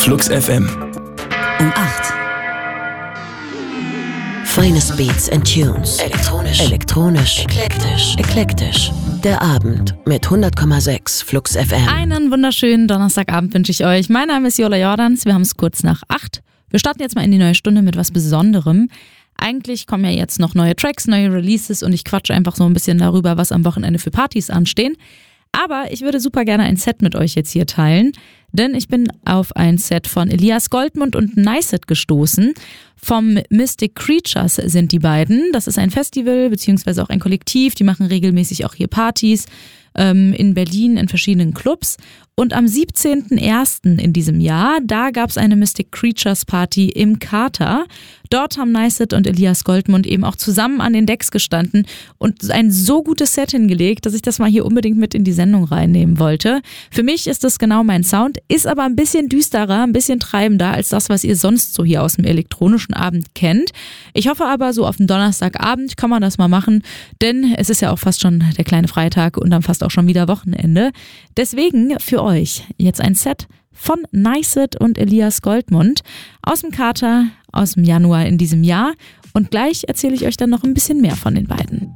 Flux FM. Um 8. Finest Beats and Tunes. Elektronisch. Eklektisch. Der Abend mit 100,6 Flux FM. Einen wunderschönen Donnerstagabend wünsche ich euch. Mein Name ist Jola Jordans. Wir haben es kurz nach 8. Wir starten jetzt mal in die neue Stunde mit was Besonderem. Eigentlich kommen ja jetzt noch neue Tracks, neue Releases und ich quatsche einfach so ein bisschen darüber, was am Wochenende für Partys anstehen. Aber ich würde super gerne ein Set mit euch jetzt hier teilen, denn ich bin auf ein Set von Elias Goldmund und Nicet gestoßen. Vom Mystic Creatures sind die beiden. Das ist ein Festival beziehungsweise auch ein Kollektiv. Die machen regelmäßig auch hier Partys in Berlin in verschiedenen Clubs. Und am 17.01. in diesem Jahr, da gab es eine Mystic Creatures Party im Kater. Dort haben Nicet und Elias Goldmund eben auch zusammen an den Decks gestanden und ein so gutes Set hingelegt, dass ich das mal hier unbedingt mit in die Sendung reinnehmen wollte. Für mich ist das genau mein Sound, ist aber ein bisschen düsterer, ein bisschen treibender als das, was ihr sonst so hier aus dem elektronischen Abend kennt. Ich hoffe aber, so auf den Donnerstagabend kann man das mal machen, denn es ist ja auch fast schon der kleine Freitag und dann fast auch schon wieder Wochenende. Deswegen für euch jetzt ein Set von Nicet und Elias Goldmund aus dem Kater aus dem Januar in diesem Jahr und gleich erzähle ich euch dann noch ein bisschen mehr von den beiden.